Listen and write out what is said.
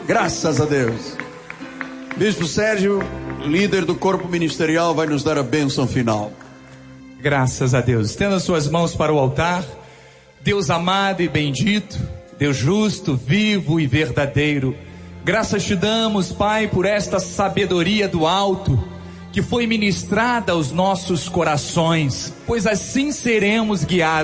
Graças a Deus. Bispo Sérgio, líder do corpo ministerial, vai nos dar a bênção final. Graças a Deus. Estenda suas mãos para o altar. Deus amado e bendito, Deus justo, vivo e verdadeiro, graças te damos, Pai, por esta sabedoria do alto que foi ministrada aos nossos corações, pois assim seremos guiados.